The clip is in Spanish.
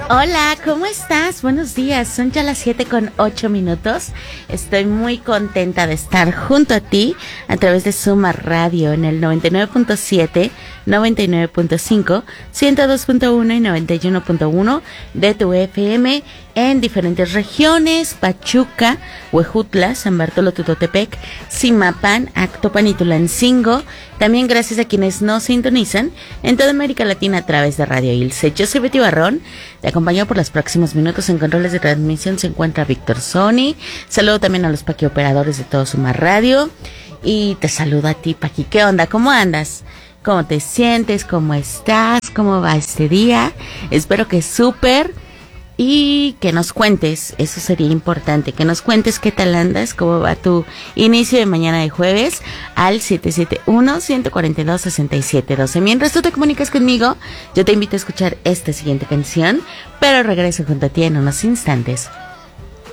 Hola, ¿cómo estás? Buenos días, son ya las 7:08. Estoy muy contenta de estar junto a ti a través de Suma Radio en el 99.7, 99.5, 102.1 y 91.1 de tu FM en diferentes regiones: Pachuca, Huejutla, San Bartolo Tutotepec, Zimapán, Actopan y Tulancingo. También gracias a quienes nos sintonizan en toda América Latina a través de Radio Ilse. Yo soy Betty Barrón, te acompaño por los próximos minutos. En controles de transmisión se encuentra Víctor Sony. Saludo también a los paquioperadores de todo Suma Radio. Y te saludo a ti, Paqui. ¿Qué onda? ¿Cómo andas? ¿Cómo te sientes? ¿Cómo estás? ¿Cómo va este día? Espero que súper. Y que nos cuentes, eso sería importante, que nos cuentes qué tal andas, cómo va tu inicio de mañana de jueves al 771-142-6712. Mientras tú te comunicas conmigo, yo te invito a escuchar esta siguiente canción, pero regreso junto a ti en unos instantes.